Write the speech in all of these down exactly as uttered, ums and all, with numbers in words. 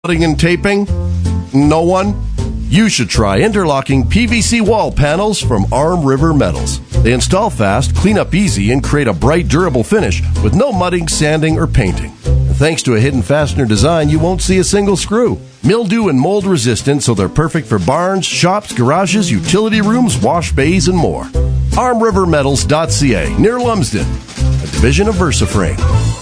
Cutting and taping? No one? You should try interlocking P V C wall panels from Arm River Metals. They install fast, clean up easy, and create a bright, durable finish with no mudding, sanding, or painting. And thanks to a hidden fastener design, you won't see a single screw. Mildew and mold resistant, so they're perfect for barns, shops, garages, utility rooms, wash bays, and more. arm river metals dot c a, near Lumsden, a division of VersaFrame.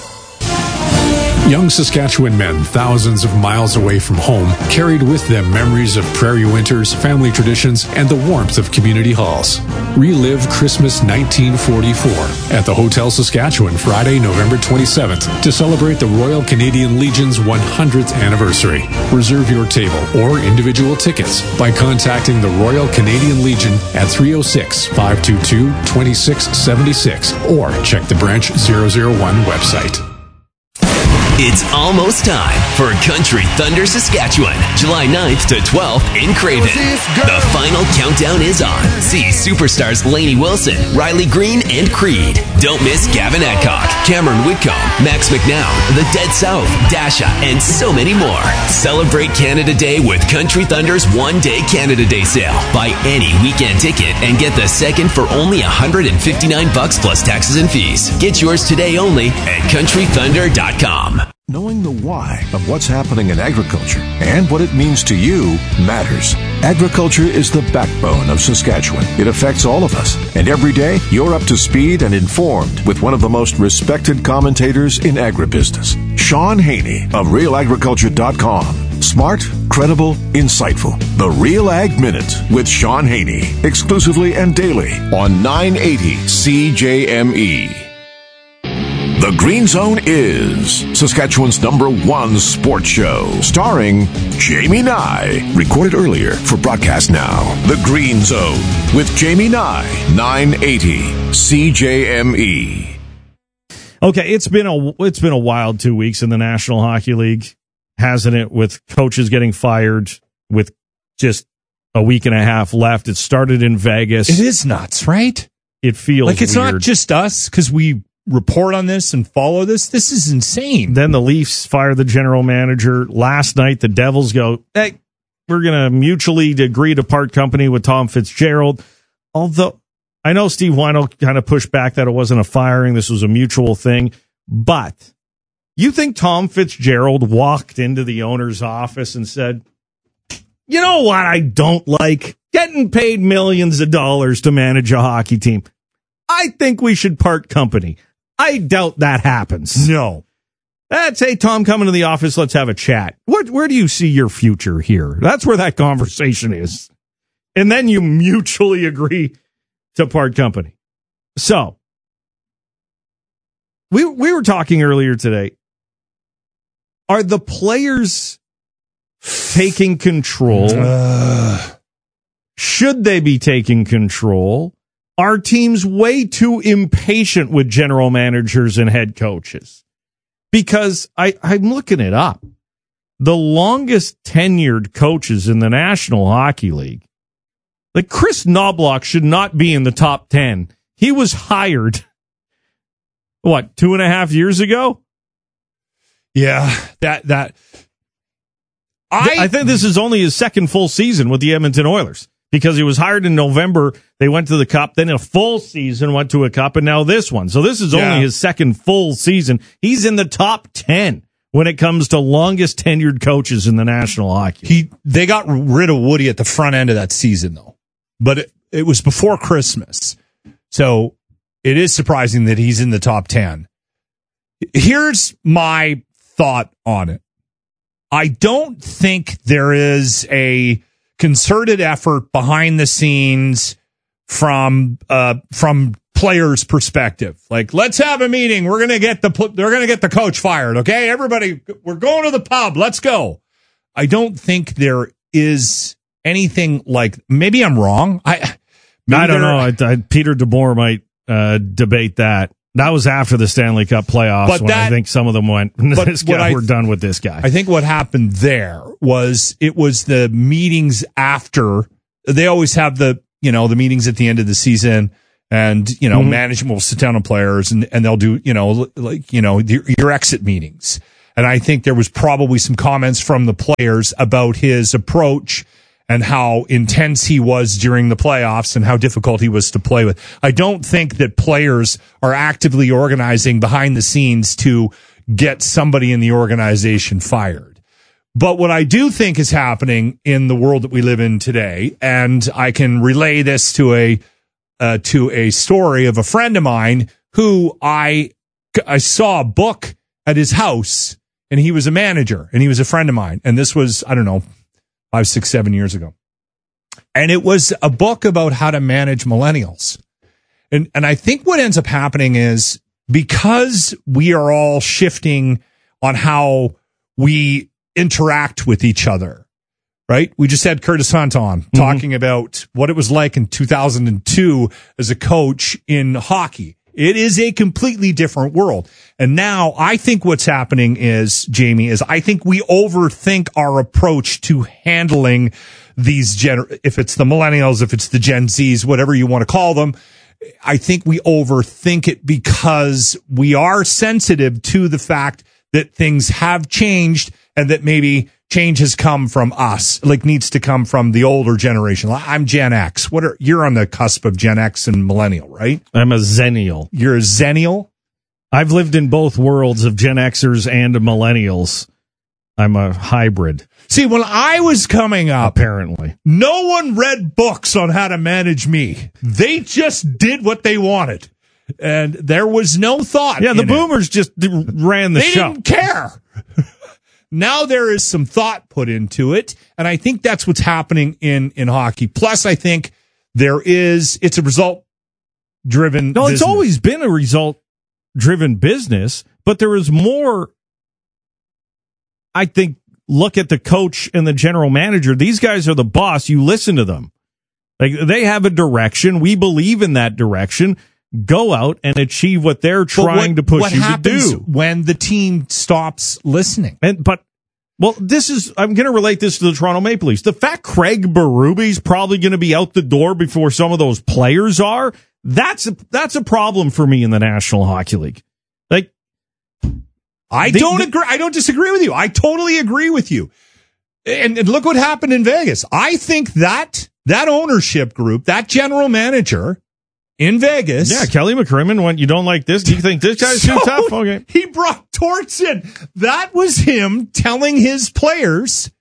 Young Saskatchewan men, thousands of miles away from home, carried with them memories of prairie winters, family traditions, and the warmth of community halls. Relive Christmas nineteen forty-four at the Hotel Saskatchewan Friday, November twenty-seventh to celebrate the Royal Canadian Legion's one hundredth anniversary. Reserve your table or individual tickets by contacting the Royal Canadian Legion at three oh six, five two two, two six seven six or check the Branch zero zero one website. It's almost time for Country Thunder Saskatchewan, July ninth to twelfth in Craven. The final countdown is on. See superstars Lainey Wilson, Riley Green, and Creed. Don't miss Gavin Adcock, Cameron Whitcomb, Max McNown, The Dead South, Dasha, and so many more. Celebrate Canada Day with Country Thunder's one-day Canada Day sale. Buy any weekend ticket and get the second for only one hundred fifty-nine bucks plus taxes and fees. Get yours today only at country thunder dot com. Knowing the why of what's happening in agriculture and what it means to you matters. Agriculture is the backbone of Saskatchewan. It affects all of us. And every day, you're up to speed and informed with one of the most respected commentators in agribusiness, Sean Haney of real agriculture dot com. Smart, credible, insightful. The Real Ag Minute with Sean Haney. Exclusively and daily on nine eighty C J M E. The Green Zone is Saskatchewan's number one sports show, starring Jamie Nye. Recorded earlier for broadcast now. The Green Zone with Jamie Nye, nine eighty C J M E. Okay, it's been a it's been a wild two weeks in the National Hockey League, hasn't it? With coaches getting fired, with just a week and a half left. It started in Vegas. It is nuts, right? It feels like it's weird. Not just us because we report on this and follow this. This is insane. Then the Leafs fire the general manager. Last night, the Devils go, hey, we're going to mutually agree to part company with Tom Fitzgerald. Although I know Steve Weinel kind of pushed back that it wasn't a firing. This was a mutual thing. But you think Tom Fitzgerald walked into the owner's office and said, you know what I don't like? Getting paid millions of dollars to manage a hockey team. I think we should part company. I doubt that happens. No. That's, hey, Tom, come into the office. Let's have a chat. What, where do you see your future here? That's where that conversation is. And then you mutually agree to part company. So, we we were talking earlier today. Are the players taking control? Uh. Should they be taking control? Are teams way too impatient with general managers and head coaches? Because I, I'm looking it up. The longest tenured coaches in the National Hockey League, like Chris Knobloch, should not be in the top ten. He was hired, what, two and a half years ago? Yeah, that that. I I think this is only his second full season with the Edmonton Oilers. Because he was hired in November, they went to the Cup, then a full season went to a Cup, and now this one. So this is yeah. only his second full season. He's in the top ten when it comes to longest tenured coaches in the National Hockey League. He They got rid of Woody at the front end of that season, though. But it, it was before Christmas. So it is surprising that he's in the top ten. Here's my thought on it. I don't think there is a concerted effort behind the scenes from uh, from players' perspective. Like, let's have a meeting. We're gonna get the they're gonna get the coach fired. Okay, everybody, we're going to the pub. Let's go. I don't think there is anything like. Maybe I'm wrong. I I don't know. I, I, Peter DeBoer might uh, debate that. That was after the Stanley Cup playoffs but when that, I think some of them went, this guy, I, we're done with this guy. I think what happened there was it was the meetings after. They always have the, you know, the meetings at the end of the season and, you know, mm-hmm. management will sit down with players and, and they'll do, you know, like, you know, your, your exit meetings. And I think there was probably some comments from the players about his approach and how intense he was during the playoffs and how difficult he was to play with. I don't think that players are actively organizing behind the scenes to get somebody in the organization fired. But what I do think is happening in the world that we live in today, and I can relay this to a uh, to a story of a friend of mine who I I saw a book at his house, and he was a manager, and he was a friend of mine. And this was, I don't know, five, six, seven years ago. And it was a book about how to manage millennials. And and I think what ends up happening is because we are all shifting on how we interact with each other, right? We just had Curtis Hunt on mm-hmm. talking about what it was like in two thousand two as a coach in hockey. It is a completely different world. And now I think what's happening is, Jamie, is I think we overthink our approach to handling these gener- if it's the millennials, if it's the Gen Zs, whatever you want to call them. I think we overthink it because we are sensitive to the fact that things have changed and that maybe change has come from us, like needs to come from the older generation. I'm Gen X. What are you're on the cusp of Gen X and millennial, right? I'm a Zennial. You're a Zennial? I've lived in both worlds of Gen Xers and millennials. I'm a hybrid. See, when I was coming up, apparently, no one read books on how to manage me. They just did what they wanted. And there was no thought. Yeah, the boomers it. just ran the they show. They didn't care. Now there is some thought put into it, and I think that's what's happening in, in hockey. Plus, I think there is, it's a result-driven No, business. It's always been a result-driven business, but there is more, I think, look at the coach and the general manager. These guys are the boss. You listen to them. Like, they have a direction. We believe in that direction. Go out and achieve what they're trying what, to push what you to happens do. When the team stops listening? And but well, this is I'm going to relate this to the Toronto Maple Leafs. The fact Craig Berube's probably going to be out the door before some of those players are. That's a, that's a problem for me in the National Hockey League. Like, I the, don't the, agree. I don't disagree with you. I totally agree with you. And, and look what happened in Vegas. I think that that ownership group, that general manager in Vegas. Yeah, Kelly McCrimmon went, you don't like this? Do you think this guy's so too tough? Okay. He brought Torts in. That was him telling his players,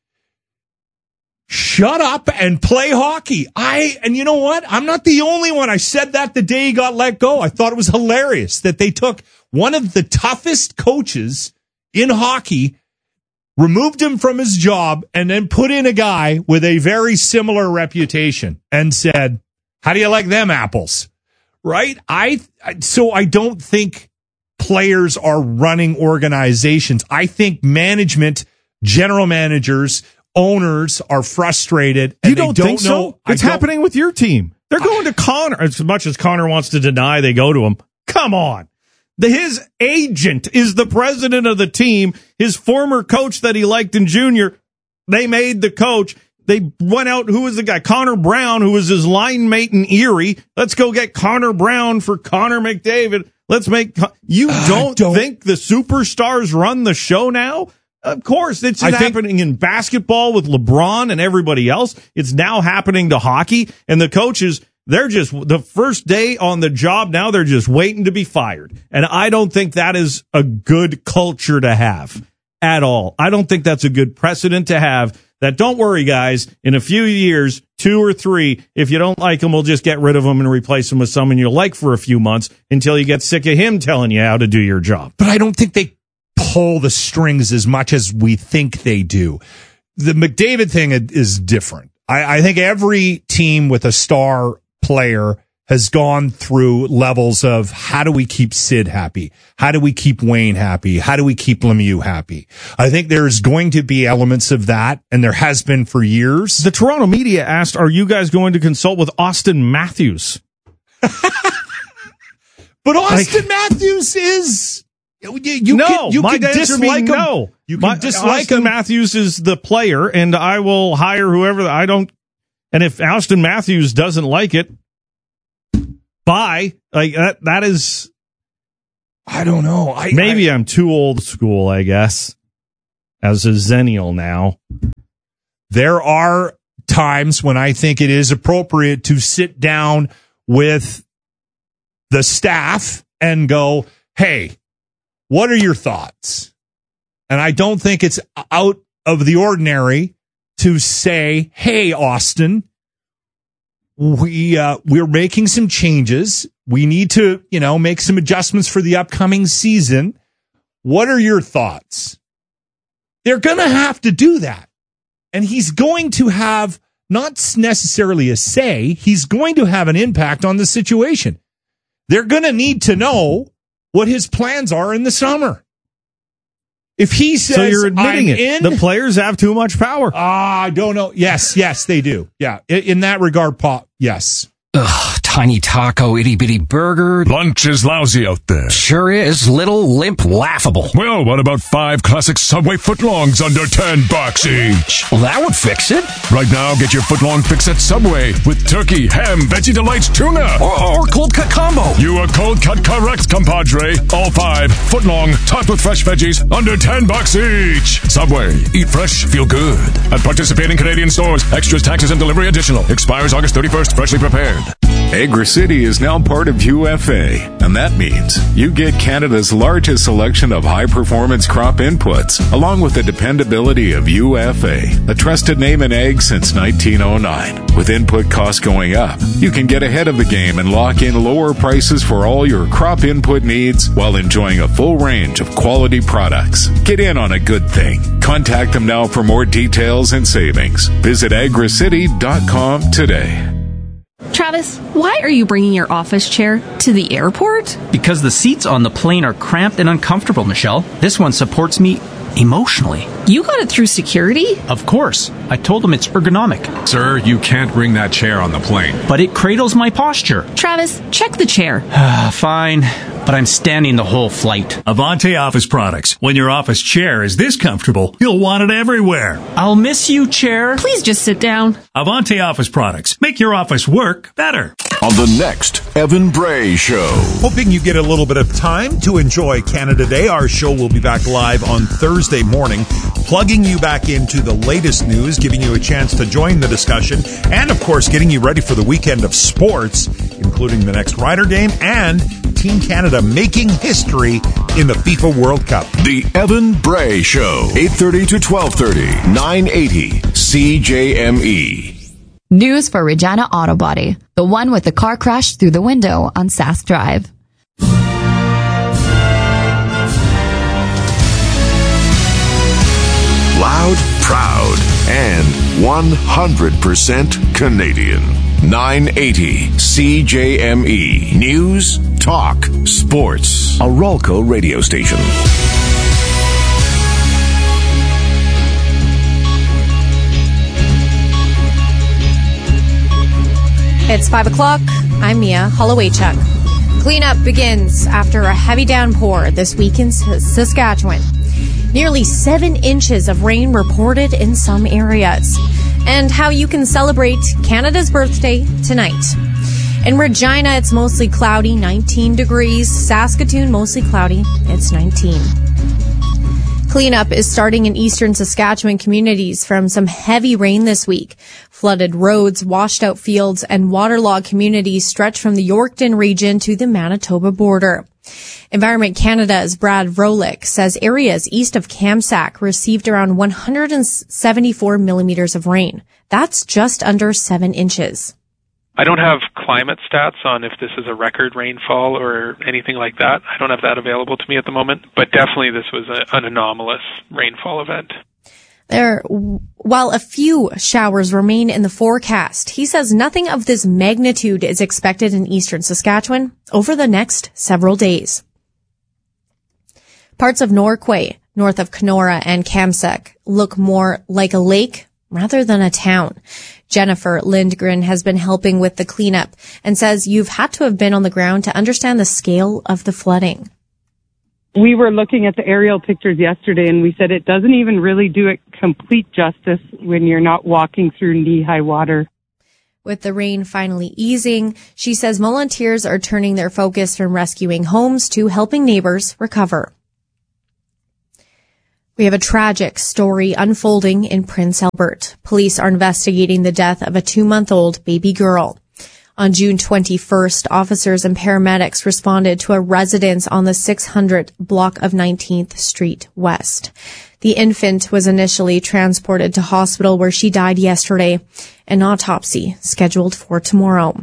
shut up and play hockey. I, and you know what? I'm not the only one. I said that the day he got let go. I thought it was hilarious that they took one of the toughest coaches in hockey, removed him from his job, and then put in a guy with a very similar reputation and said, how do you like them apples? Right? I, so I don't think players are running organizations. I think management, general managers, owners are frustrated. And you don't, they don't think know, so? It's happening with your team. They're going to Connor. As much as Connor wants to deny they go to him. Come on. The, his agent is the president of the team. His former coach that he liked in junior, they made the coach. They went out, who was the guy? Connor Brown, who was his line mate in Erie. Let's go get Connor Brown for Connor McDavid. Let's make, you don't, don't think the superstars run the show now? Of course, it's I happening think, in basketball with LeBron and everybody else. It's now happening to hockey, and the coaches, they're just, the first day on the job now, they're just waiting to be fired. And I don't think that is a good culture to have at all. I don't think that's a good precedent to have. That don't worry, guys, in a few years, two or three, if you don't like him, we'll just get rid of him and replace him with someone you like for a few months until you get sick of him telling you how to do your job. But I don't think they pull the strings as much as we think they do. The McDavid thing is different. I, I think every team with a star player has gone through levels of how do we keep Sid happy? How do we keep Wayne happy? How do we keep Lemieux happy? I think there's going to be elements of that, and there has been for years. The Toronto media asked, are you guys going to consult with Austin Matthews? But Austin like, Matthews is... You, you no, can, you my can dislike him. No. You can my, dislike Austin him. Matthews is the player, and I will hire whoever. I don't... And if Austin Matthews doesn't like it, bye. Like that. That is. I don't know. I, maybe I, I'm too old school, I guess. as a Zennial now. There are times when I think it is appropriate to sit down with the staff and go, hey, what are your thoughts? And I don't think it's out of the ordinary to say, hey, Austin, we, uh, we're making some changes. We need to, you know, make some adjustments for the upcoming season. What are your thoughts? They're going to have to do that. And he's going to have not necessarily a say. He's going to have an impact on the situation. They're going to need to know what his plans are in the summer. If he says, so you're admitting I'm it. in, the players have too much power. Ah, I don't know. Yes, yes, they do. Yeah, in, in that regard, Pop, yes. Ugh, tiny taco, itty bitty burger. Lunch is lousy out there. Sure is. Little, limp, laughable. Well, what about five classic Subway footlongs under ten bucks each? Well, that would fix it. Right now, get your footlong fix at Subway with turkey, ham, veggie delights, tuna. Or, or cold cut combo. You are cold cut correct, compadre. All five footlong, topped with fresh veggies, under ten bucks each. Subway, eat fresh, feel good. At participating Canadian stores, extras, taxes, and delivery additional. Expires August thirty-first, freshly prepared. Agri-City is now part of U F A, and that means you get Canada's largest selection of high-performance crop inputs, along with the dependability of U F A, a trusted name in ag since nineteen oh nine. With input costs going up, you can get ahead of the game and lock in lower prices for all your crop input needs while enjoying a full range of quality products. Get in on a good thing. Contact them now for more details and savings. Visit agri city dot com today. Travis, why are you bringing your office chair to the airport? Because the seats on the plane are cramped and uncomfortable, Michelle. This one supports me emotionally. You got it through security? Of course. I told them it's ergonomic. Sir, you can't bring that chair on the plane. But it cradles my posture. Travis, check the chair. Fine, but I'm standing the whole flight. Avante Office Products. When your office chair is this comfortable, you'll want it everywhere. I'll miss you, chair. Please just sit down. Avante Office Products. Make your office work better. On the next Evan Bray Show. Hoping you get a little bit of time to enjoy Canada Day. Our show will be back live on Thursday morning, plugging you back into the latest news, giving you a chance to join the discussion, and, of course, getting you ready for the weekend of sports, including the next Ryder game and Team Canada making history in the FIFA World Cup. The Evan Bray Show, eight thirty to twelve thirty, nine eighty C J M E. News for Regina Auto Body, the one with the car crash through the window on Sask Drive. Loud, proud, and one hundred percent Canadian. nine eighty C J M E. News, talk, sports. A Ralco radio station. It's five o'clock. I'm Mia Hollowaychuk. Cleanup begins after a heavy downpour this week in Saskatchewan. Nearly seven inches of rain reported in some areas. And how you can celebrate Canada's birthday tonight. In Regina, it's mostly cloudy, nineteen degrees. Saskatoon, mostly cloudy, it's nineteen. Cleanup is starting in eastern Saskatchewan communities from some heavy rain this week. Flooded roads, washed out fields, and waterlogged communities stretch from the Yorkton region to the Manitoba border. Environment Canada's Brad Vrolik says areas east of Kamsack received around one hundred seventy-four millimeters of rain. That's just under seven inches. I don't have climate stats on if this is a record rainfall or anything like that. I don't have that available to me at the moment, but definitely this was a, an anomalous rainfall event. There, while a few showers remain in the forecast, he says nothing of this magnitude is expected in eastern Saskatchewan over the next several days. Parts of Norquay, north of Kenora and Kamsack, look more like a lake rather than a town. Jennifer Lindgren has been helping with the cleanup and says you've had to have been on the ground to understand the scale of the flooding. We were looking at the aerial pictures yesterday and we said it doesn't even really do it complete justice when you're not walking through knee-high water. With the rain finally easing, she says volunteers are turning their focus from rescuing homes to helping neighbors recover. We have a tragic story unfolding in Prince Albert. Police are investigating the death of a two-month-old baby girl. On June twenty-first, officers and paramedics responded to a residence on the six hundred block of nineteenth Street West. The infant was initially transported to hospital where she died yesterday. An autopsy scheduled for tomorrow.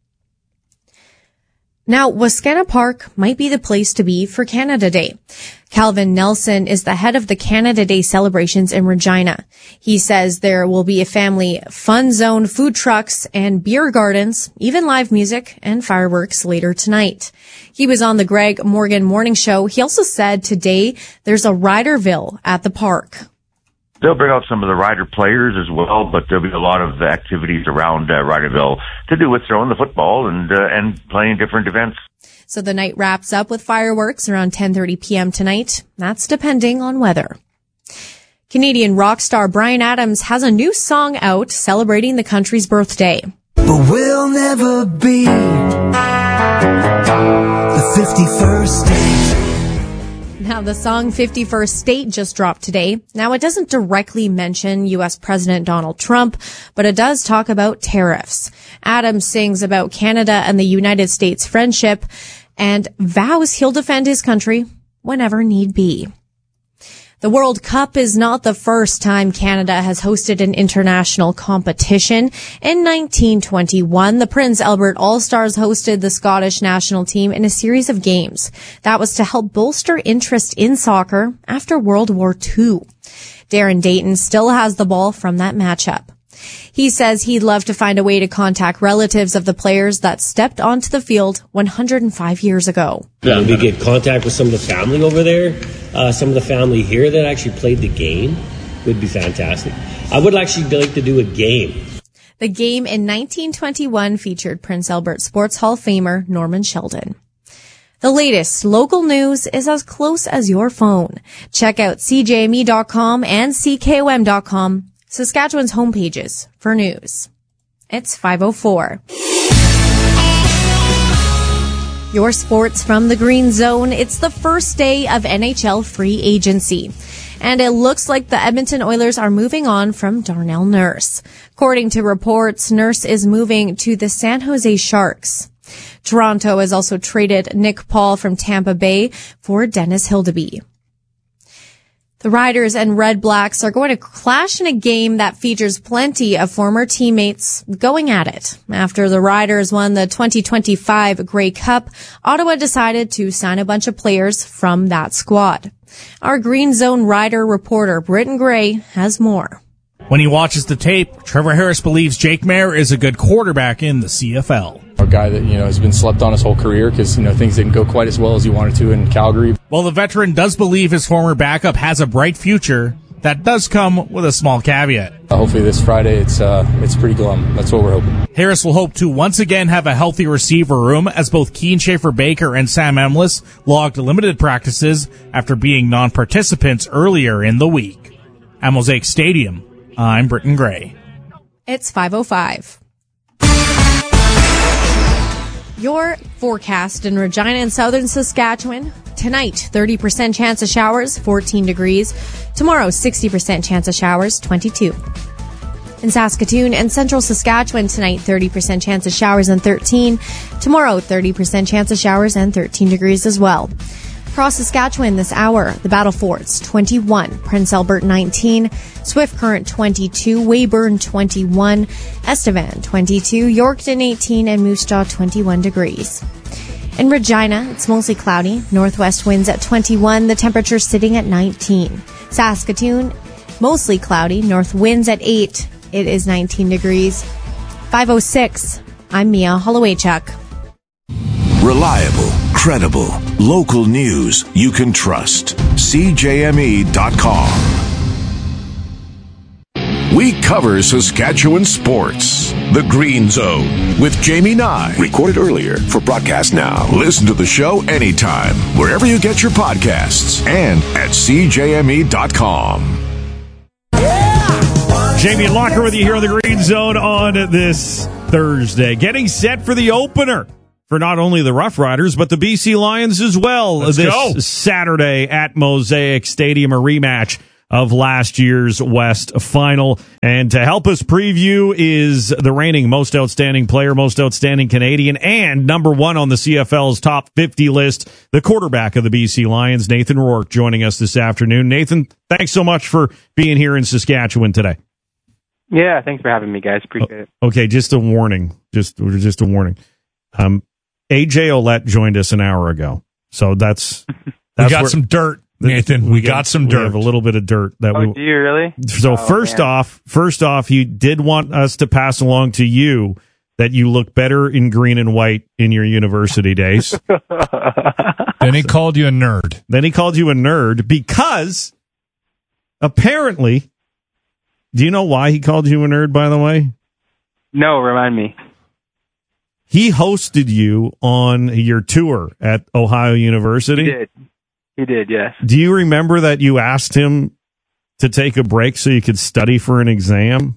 Now, Wascana Park might be the place to be for Canada Day. Calvin Nelson is the head of the Canada Day celebrations in Regina. He says there will be a family fun zone, food trucks, and beer gardens, even live music and fireworks later tonight. He was on the Greg Morgan Morning Show. He also said today there's a Riderville at the park. They'll bring out some of the Rider players as well, but there'll be a lot of activities around uh, Riderville to do with throwing the football and uh, and playing different events. So the night wraps up with fireworks around ten thirty p.m. tonight. That's depending on weather. Canadian rock star Bryan Adams has a new song out celebrating the country's birthday. But we'll never be the fifty-first state. Now, the song fifty-first State just dropped today. Now, it doesn't directly mention U S President Donald Trump, but it does talk about tariffs. Adams sings about Canada and the United States friendship and vows he'll defend his country whenever need be. The World Cup is not the first time Canada has hosted an international competition. In nineteen twenty-one, the Prince Albert All-Stars hosted the Scottish national team in a series of games. That was to help bolster interest in soccer after World War Two. Darren Dayton still has the ball from that matchup. He says he'd love to find a way to contact relatives of the players that stepped onto the field one hundred five years ago. Maybe get contact with some of the family over there, uh, some of the family here that actually played the game would be fantastic. I would actually like to do a game. The game in nineteen twenty-one featured Prince Albert Sports Hall of Famer Norman Sheldon. The latest local news is as close as your phone. Check out C J M E dot com and C K O M dot com. Saskatchewan's homepages for news. It's five oh four. Your sports from the Green Zone. It's the first day of N H L free agency. And it looks like the Edmonton Oilers are moving on from Darnell Nurse. According to reports, Nurse is moving to the San Jose Sharks. Toronto has also traded Nick Paul from Tampa Bay for Dennis Hildeby. The Riders and Red Blacks are going to clash in a game that features plenty of former teammates going at it. After the Riders won the twenty twenty-five Grey Cup, Ottawa decided to sign a bunch of players from that squad. Our Green Zone Rider reporter, Britton Gray, has more. When he watches the tape, Trevor Harris believes Jake Maier is a good quarterback in the C F L. A guy that, you know, has been slept on his whole career because, you know, things didn't go quite as well as he wanted to in Calgary. While the veteran does believe his former backup has a bright future, that does come with a small caveat. Uh, hopefully this Friday it's uh, it's pretty glum. That's what we're hoping. Harris will hope to once again have a healthy receiver room as both Keen Schaefer-Baker and Sam Emlis logged limited practices after being non-participants earlier in the week. At Mosaic Stadium, I'm Britton Gray. It's five oh five. Your forecast in Regina and southern Saskatchewan. Tonight, thirty percent chance of showers, fourteen degrees. Tomorrow, sixty percent chance of showers, twenty-two. In Saskatoon and central Saskatchewan tonight, thirty percent chance of showers and thirteen. Tomorrow, thirty percent chance of showers and thirteen degrees as well. Across Saskatchewan this hour, the Battle Forts, twenty-one, Prince Albert, nineteen, Swift Current, twenty-two, Weyburn, twenty-one, Estevan, twenty-two, Yorkton, eighteen, and Moose Jaw, twenty-one degrees. In Regina, it's mostly cloudy, northwest winds at twenty-one, the temperature sitting at nineteen. Saskatoon, mostly cloudy, north winds at eight, it is nineteen degrees. five oh six, I'm Mia Hollowaychuk. Reliable, credible, local news you can trust. C J M E dot com. We cover Saskatchewan sports. The Green Zone with Jamie Nye. Recorded earlier for broadcast now. Listen to the show anytime, wherever you get your podcasts, and at C J M E dot com. Jamie and Locker with you here on the Green Zone on this Thursday. Getting set for the opener for not only the Rough Riders, but the B C Lions as well. Let's this go. Saturday at Mosaic Stadium, a rematch of last year's West Final. And to help us preview is the reigning most outstanding player, most outstanding Canadian, and number one on the C F L's top fifty list, the quarterback of the B C Lions, Nathan Rourke, joining us this afternoon. Nathan, thanks so much for being here in Saskatchewan today. Yeah, thanks for having me, guys. Appreciate it. Okay, just a warning. Just just a warning. Um, A J Ouellette joined us an hour ago, so that's, that's we got where, some dirt, Nathan. We, we got some dirt. We have a little bit of dirt that oh, we. Do you really? So oh, first man. off, first off, he did want us to pass along to you that you look better in green and white in your university days. Then he called you a nerd. Then he called you a nerd because apparently, do you know why he called you a nerd? By the way, no. Remind me. He hosted you on your tour at Ohio University. He did. He did, yes. Do you remember that you asked him to take a break so you could study for an exam?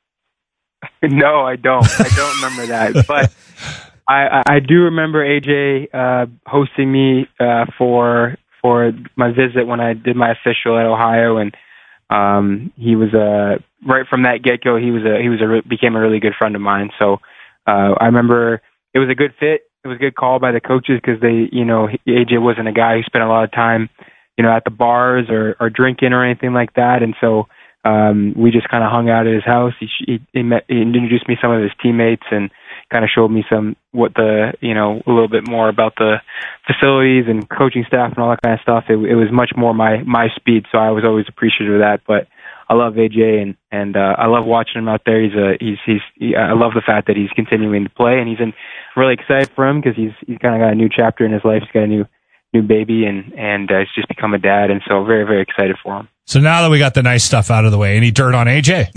No, I don't. I don't remember that. But I, I do remember A J uh, hosting me uh, for for my visit when I did my official at Ohio, and um, he was a right from that get go. He was a he was a became a really good friend of mine. So. Uh, I remember it was a good fit. It was a good call by the coaches because they, you know, A J wasn't a guy who spent a lot of time, you know, at the bars or, or drinking or anything like that. And so um, we just kind of hung out at his house. He, he, he, met, he introduced me to some of his teammates and kind of showed me some what the, you know, a little bit more about the facilities and coaching staff and all that kind of stuff. It, it was much more my my speed, so I was always appreciative of that. But I love A J and and uh, I love watching him out there. He's a he's he's he, I love the fact that he's continuing to play, and he's in, really excited for him because he's he's kind of got a new chapter in his life. He's got a new new baby and and uh, he's just become a dad, and so very very excited for him. So now that we got the nice stuff out of the way, any dirt on A J?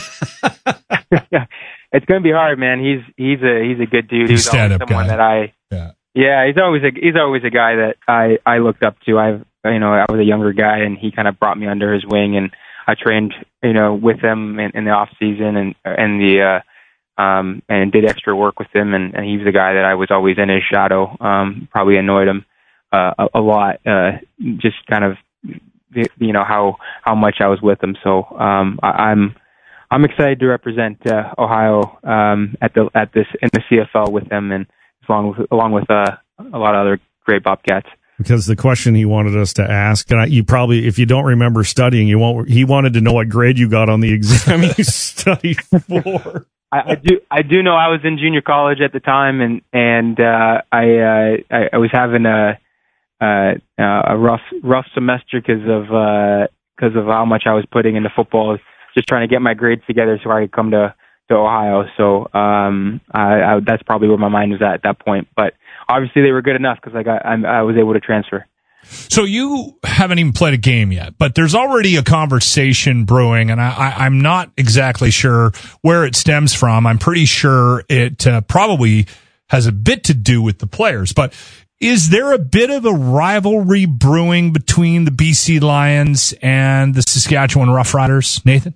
It's going to be hard, man. He's he's a he's a good dude. He's He's always stand-up someone guy. that I yeah yeah he's always a he's always a guy that I I looked up to. I've you know I was a younger guy, and he kind of brought me under his wing, and I trained, you know, with him in, in the off season and and the uh, um, and did extra work with him. And, and he was the guy that I was always in his shadow. Um, probably annoyed him uh, a, a lot. Uh, just kind of, you know, how how much I was with him. So um, I, I'm I'm excited to represent uh, Ohio um, at the at this in the C F L with them, and along with along with uh, a lot of other great Bobcats. Because the question he wanted us to ask, and I, you probably, if you don't remember studying, you won't. He wanted to know what grade you got on the exam you studied for. I, I do. I do know I was in junior college at the time, and and uh, I, uh, I I was having a a, a rough rough semester because of because uh, of how much I was putting into football. Just trying to get my grades together so I could come to to Ohio. So um, I, I, that's probably where my mind was at at that point, but. Obviously, they were good enough because I got I, I was able to transfer. So you haven't even played a game yet, but there's already a conversation brewing, and I, I, I'm not exactly sure where it stems from. I'm pretty sure it uh, probably has a bit to do with the players. But is there a bit of a rivalry brewing between the B C Lions and the Saskatchewan Roughriders, Nathan?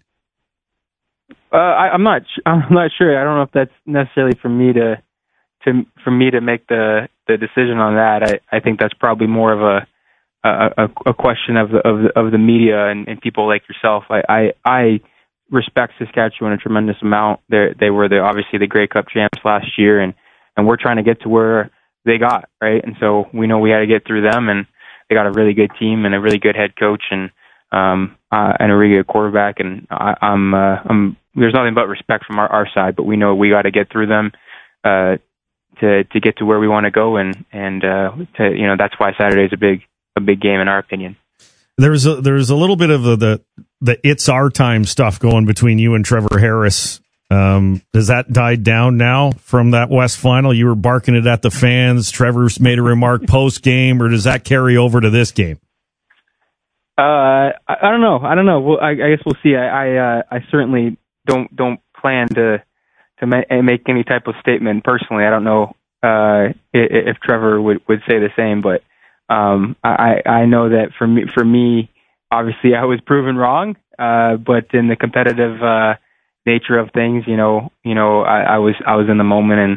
Uh, I, I'm not. I'm not sure. I don't know if that's necessarily for me to. To for me to make the, the decision on that, I, I think that's probably more of a a, a question of the of the, of the media and, and people like yourself. I, I I respect Saskatchewan a tremendous amount. They they were the obviously the Grey Cup champs last year, and, and we're trying to get to where they got, right. And so we know we had to get through them, and they got a really good team and a really good head coach and um uh, and a really good quarterback. And I, I'm uh, I'm there's nothing but respect from our, our side, but we know we got to get through them. Uh, to to get to where we want to go, and and uh, to you know that's why Saturday is a big a big game in our opinion. There's a there's a little bit of the the, the it's our time stuff going between you and Trevor Harris. Um, has that died down now from that West final? You were barking it at the fans. Trevor's made a remark post game, or does that carry over to this game? Uh, I, I don't know. I don't know. Well, I, I guess we'll see. I I, uh, I certainly don't don't plan to. to make any type of statement personally. I don't know uh, if Trevor would, would say the same, but um, I, I know that for me, for me, obviously I was proven wrong, uh, but in the competitive uh, nature of things, you know, you know, I, I was I was in the moment, and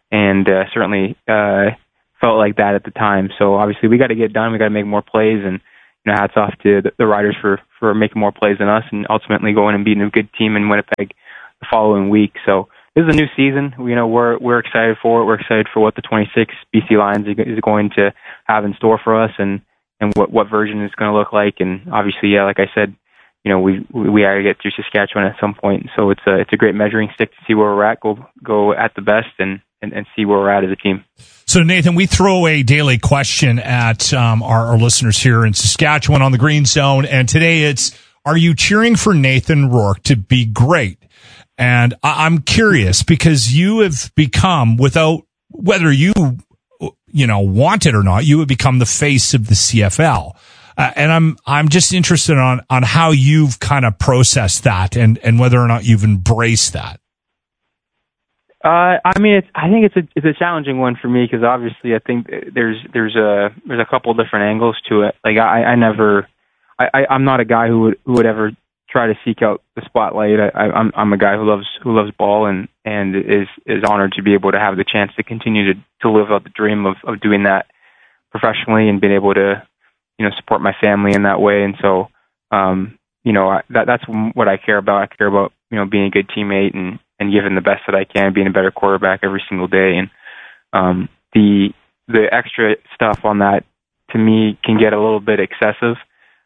and uh, certainly uh, felt like that at the time. So obviously we got to get done. We got to make more plays, and you know, hats off to the, the Riders for for making more plays than us, and ultimately going and beating a good team in Winnipeg the following week. So this is a new season. You know, we're we're excited for it. We're excited for what the twenty-six B C Lions is going to have in store for us, and and what what version it's going to look like. And obviously, yeah, like I said, you know, we we got to get through Saskatchewan at some point. So it's a it's a great measuring stick to see where we're at, go go at the best, and and, and see where we're at as a team. So, Nathan, we throw a daily question at um, our, our listeners here in Saskatchewan on the Green Zone, and today it's, are you cheering for Nathan Rourke to be great? And I- I'm curious because you have become, without, whether you, you know, want it or not, you have become the face of the C F L. Uh, and I'm I'm just interested on, on how you've kind of processed that and, and whether or not you've embraced that. Uh, I mean, it's, I think it's a it's a challenging one for me because obviously I think there's there's a there's a couple different angles to it. Like I, I never, I, I I'm not a guy who would who would ever try to seek out the spotlight. I, I I'm I'm a guy who loves who loves ball and, and is is honored to be able to have the chance to continue to, to live out the dream of, of doing that professionally and being able to, you know, support my family in that way. And so, um, you know, I, that that's what I care about. I care about, you know, being a good teammate and. and giving the best that I can, being a better quarterback every single day. And um, the the extra stuff on that, to me, can get a little bit excessive.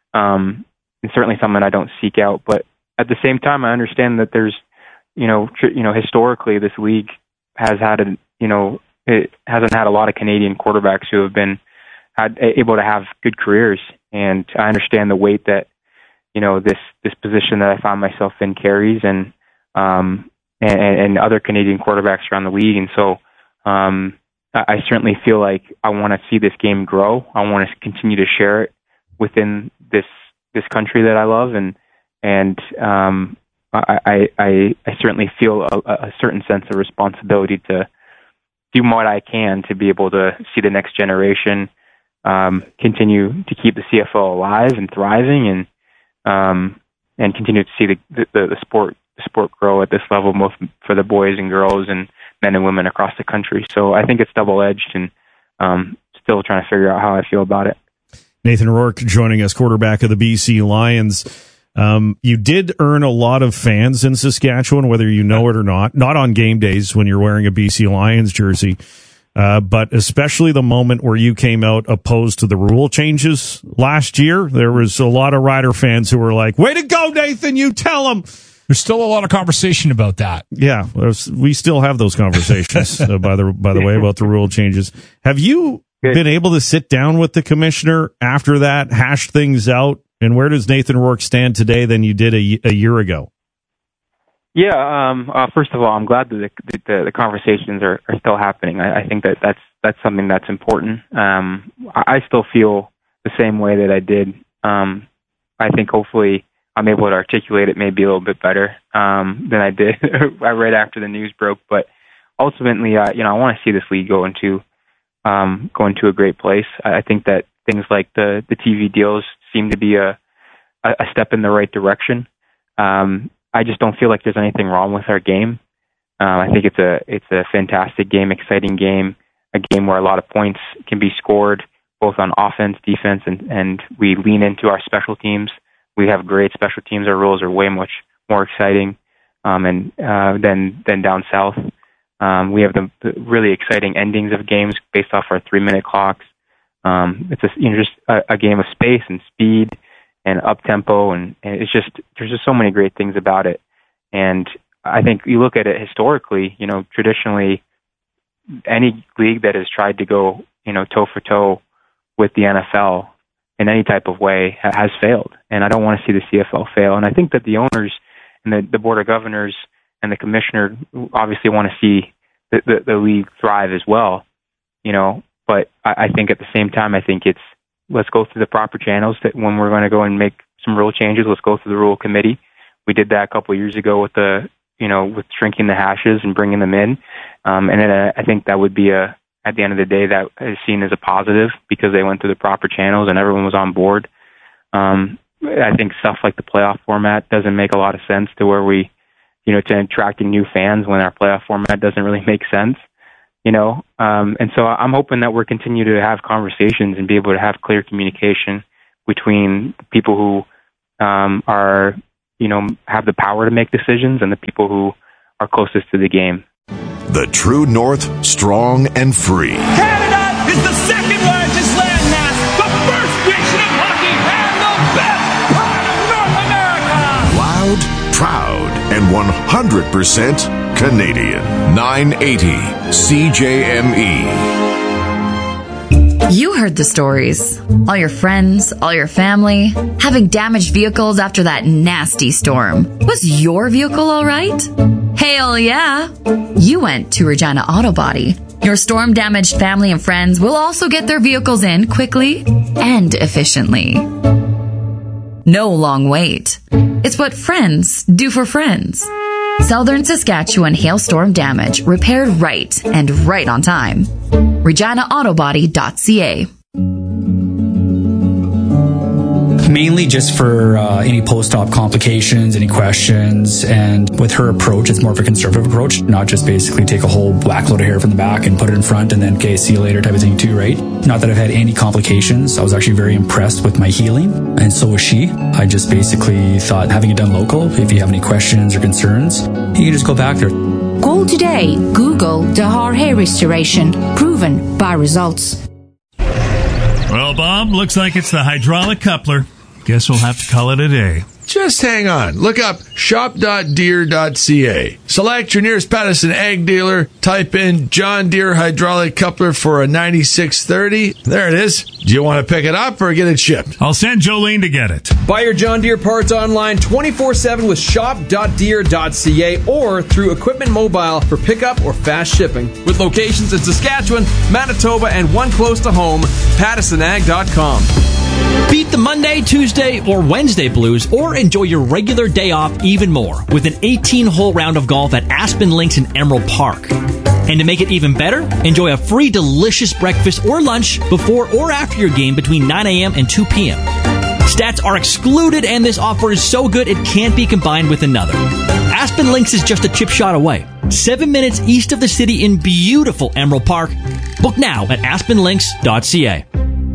Um, and certainly something I don't seek out. But at the same time, I understand that there's, you know, tr- you know, historically this league has had a, you know, it hasn't had a lot of Canadian quarterbacks who have been had, able to have good careers. And I understand the weight that, you know, this this position that I found myself in carries, and um, And, and other Canadian quarterbacks around the league. And so um, I certainly feel like I want to see this game grow. I want to continue to share it within this this country that I love. And and um, I, I, I certainly feel a, a certain sense of responsibility to do what I can to be able to see the next generation um, continue to keep the C F L alive and thriving, and um, and continue to see the, the, the sport sport grow at this level, both for the boys and girls and men and women across the country. So I think it's double-edged, and um, still trying to figure out how I feel about it. Nathan Rourke joining us, quarterback of the B C Lions. Um, you did earn a lot of fans in Saskatchewan, whether you know it or not, not on game days when you're wearing a B C Lions jersey, uh, but especially the moment where you came out opposed to the rule changes last year. There was a lot of Rider fans who were like, way to go, Nathan, you tell them. There's still a lot of conversation about that. Yeah, we still have those conversations, uh, by the by the way, about the rule changes. Have you Good. been able to sit down with the commissioner after that, hash things out, and where does Nathan Rourke stand today than you did a, a year ago? Yeah, um, uh, first of all, I'm glad that the, the, the conversations are, are still happening. I, I think that that's that's something that's important. Um, I, I still feel the same way that I did. Um, I think hopefully I'm able to articulate it maybe a little bit better um, than I did right after the news broke. But ultimately, uh, you know, I want to see this league go into um, go into a great place. I think that things like the, the T V deals seem to be a a step in the right direction. Um, I just don't feel like there's anything wrong with our game. Um, I think it's a it's a fantastic game, exciting game, a game where a lot of points can be scored, both on offense, defense, and, and we lean into our special teams. We have great special teams. Our rules are way much more exciting um, and uh, than than down south. Um, we have the, the really exciting endings of games based off our three-minute clocks. Um, it's a, you know, just a, a game of space and speed and up tempo, and, and it's just there's just so many great things about it. And I think you look at it historically, you know, traditionally, any league that has tried to go, you know, toe for toe with the N F L in any type of way has failed. And I don't want to see the C F L fail. And I think that the owners and the, the board of governors and the commissioner obviously want to see the, the, the league thrive as well, you know, but I, I think at the same time, I think it's, let's go through the proper channels that when we're going to go and make some rule changes, let's go through the rule committee. We did that a couple of years ago with the, you know, with shrinking the hashes and bringing them in. Um, and then uh, I think that would be a, at the end of the day, that is seen as a positive because they went through the proper channels and everyone was on board. Um, I think stuff like the playoff format doesn't make a lot of sense to where we, you know, to attracting new fans when our playoff format doesn't really make sense. you know. Um, and so I'm hoping that we're continue to have conversations and be able to have clear communication between people who um, are, you know, have the power to make decisions and the people who are closest to the game. The True North, strong and free. Canada is the second largest landmass, the first nation in hockey, and the best part of North America. Loud, proud, and one hundred percent Canadian. nine eighty C J M E. You heard the stories. All your friends, all your family, having damaged vehicles after that nasty storm. Was your vehicle all right? Hell yeah! You went to Regina Auto Body. Your storm-damaged family and friends will also get their vehicles in quickly and efficiently. No long wait. It's what friends do for friends. Southern Saskatchewan hailstorm damage repaired right and right on time. regina auto body dot c a. Mainly just for uh, any post-op complications, any questions, and with her approach, it's more of a conservative approach, not just basically take a whole whack load of hair from the back and put it in front and then, okay, see you later type of thing too, right? Not that I've had any complications. I was actually very impressed with my healing, and so was she. I just basically thought having it done local, if you have any questions or concerns, you can just go back there. Call today. Google Dahar Hair Restoration. Proven by results. Well, Bob, looks like it's the hydraulic coupler. Guess we'll have to call it a day. Just hang on. Look up shop dot deere dot c a. Select your nearest Patterson ag dealer. Type in John Deere hydraulic coupler for a ninety-six thirty. There it is. Do you want to pick it up or get it shipped? I'll send Jolene to get it. Buy your John Deere parts online twenty-four seven with shop dot deere dot c a or through Equipment Mobile for pickup or fast shipping. With locations in Saskatchewan, Manitoba, and one close to home, Patterson Ag dot com. Beat the Monday, Tuesday, or Wednesday blues, or enjoy your regular day off even more with an eighteen-hole round of golf at Aspen Links in Emerald Park. And to make it even better, enjoy a free delicious breakfast or lunch before or after your game between nine a.m. and two p.m. Stats are excluded, and this offer is so good it can't be combined with another. Aspen Links is just a chip shot away, seven minutes east of the city in beautiful Emerald Park. Book now at aspen links dot c a.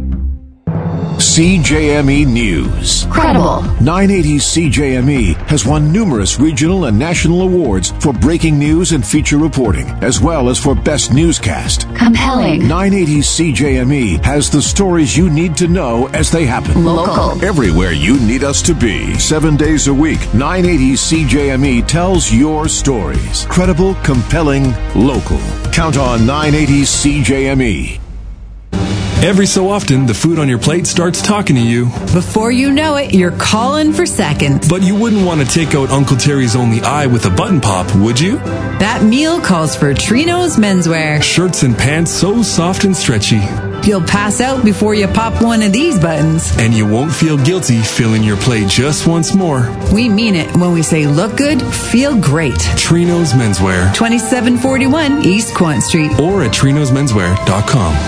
C J M E News. Credible. nine eighty C J M E has won numerous regional and national awards for breaking news and feature reporting, as well as for best newscast. Compelling. nine eighty C J M E has the stories you need to know as they happen. Local. Everywhere you need us to be. Seven days a week, nine eighty C J M E tells your stories. Credible, compelling, local. Count on nine eighty C J M E. Every so often, the food on your plate starts talking to you. Before you know it, you're calling for seconds. But you wouldn't want to take out Uncle Terry's only eye with a button pop, would you? That meal calls for Trino's menswear. Shirts and pants so soft and stretchy. You'll pass out before you pop one of these buttons. And you won't feel guilty filling your plate just once more. We mean it when we say look good, feel great. Trino's Menswear. twenty-seven forty-one East Quant Street. Or at trinos menswear dot com.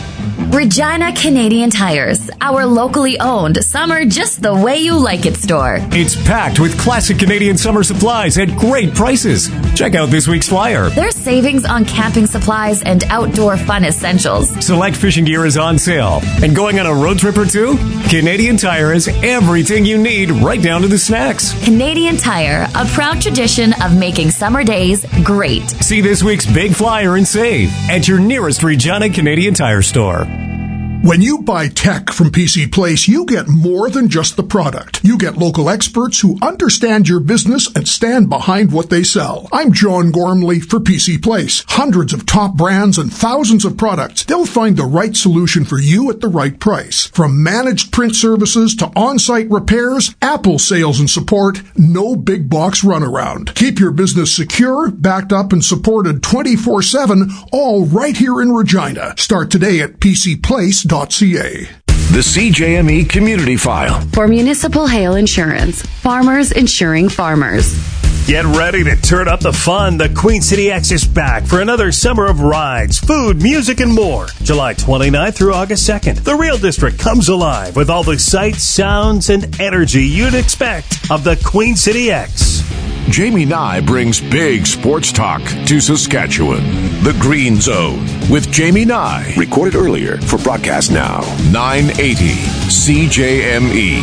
Regina Canadian Tires, our locally owned summer just the way you like it store. It's packed with classic Canadian summer supplies at great prices. Check out this week's flyer. There's savings on camping supplies and outdoor fun essentials. Select fishing gear is on sale. And going on a road trip or two? Canadian Tire has everything you need, right down to the snacks. Canadian Tire, a proud tradition of making summer days great. See this week's big flyer and save at your nearest Regina Canadian Tire store. When you buy tech from P C Place, you get more than just the product. You get local experts who understand your business and stand behind what they sell. I'm John Gormley for P C Place. Hundreds of top brands and thousands of products. They'll find the right solution for you at the right price. From managed print services to on-site repairs, Apple sales and support, no big box runaround. Keep your business secure, backed up, and supported twenty-four seven, all right here in Regina. Start today at p c place dot c a. The C J M E Community File. For municipal hail insurance, farmers insuring farmers. Get ready to turn up the fun. The Queen City X is back for another summer of rides, food, music, and more. July twenty-ninth through August second. The Real District comes alive with all the sights, sounds, and energy you'd expect of the Queen City X. Jamie Nye brings big sports talk to Saskatchewan. The Green Zone with Jamie Nye. Recorded earlier for broadcast now. nine eighty C J M E.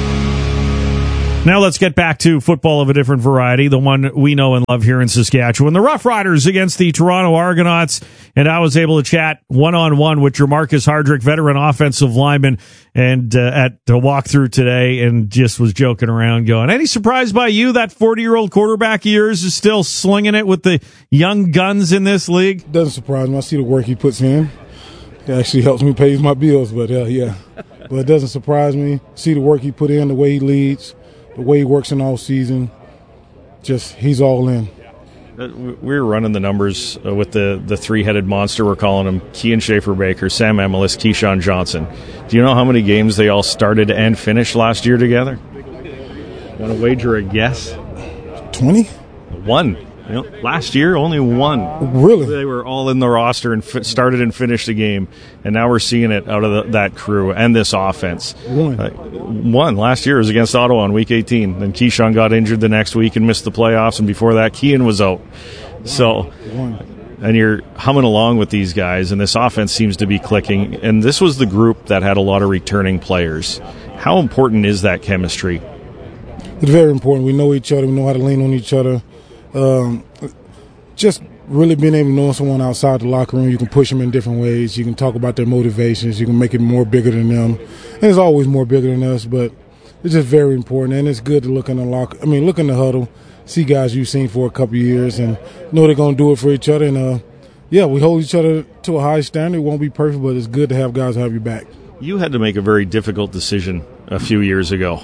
Now let's get back to football of a different variety, the one we know and love here in Saskatchewan. The Rough Riders against the Toronto Argonauts, and I was able to chat one-on-one with Jamarcus Hardrick, veteran offensive lineman, and uh, at the walkthrough today, and just was joking around going, any surprise by you that forty-year-old quarterback of yours is still slinging it with the young guns in this league? Doesn't surprise me. I see the work he puts in. It actually helps me pay my bills, but uh, yeah. But it doesn't surprise me. See the work he put in, the way he leads, the way he works in all season. Just, he's all in. We were running the numbers uh, with the, the three-headed monster, we're calling him, Kean Schaefer-Baker, Sam Emilus, Keyshawn Johnson. Do you know how many games they all started and finished last year together? Want to wager a guess? twenty? One. You know, last year, only one. Really? They were all in the roster and f- started and finished the game, and now we're seeing it out of the, that crew and this offense. One. Uh, one. Last year was against Ottawa in Week eighteen. Then Keyshawn got injured the next week and missed the playoffs, and before that, Kean was out. So, One. and you're humming along with these guys, and this offense seems to be clicking. And this was the group that had a lot of returning players. How important is that chemistry? It's very important. We know each other. We know how to lean on each other. Um, just really being able to know someone outside the locker room, you can push them in different ways. You can talk about their motivations. You can make it more bigger than them. And it's always more bigger than us, but it's just very important. And it's good to look in the locker. I mean, look in the huddle, see guys you've seen for a couple of years, and know they're going to do it for each other. And uh, yeah, we hold each other to a high standard. It won't be perfect, but it's good to have guys have your back. You had to make a very difficult decision a few years ago,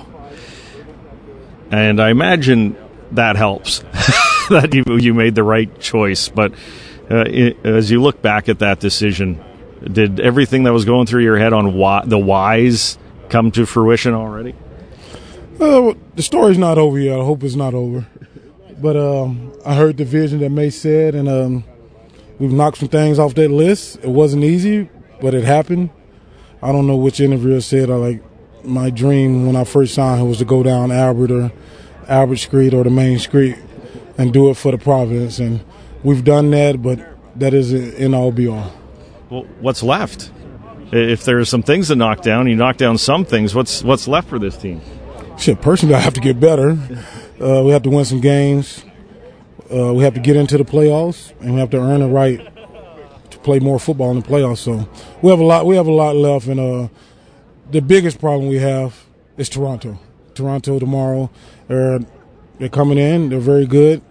and I imagine that helps. That you, you made the right choice, but uh, it, as you look back at that decision, did everything that was going through your head on why, the whys come to fruition already? Uh, the story's not over yet. I hope it's not over. But um, I heard the vision that May said, and um, we've knocked some things off that list. It wasn't easy, but it happened. I don't know which interviewer said, I like my dream when I first signed was to go down Albert or Albert Street or the main street and do it for the province, and we've done that, but that isn't in all be all. Well, what's left? If there are some things to knock down, you knock down some things. What's what's left for this team? Shit, personally, I have to get better. Uh, we have to win some games. Uh, we have to get into the playoffs, and we have to earn the right to play more football in the playoffs. So we have a lot. We have a lot left, and uh, the biggest problem we have is Toronto. Toronto tomorrow, they're they're coming in. They're very good.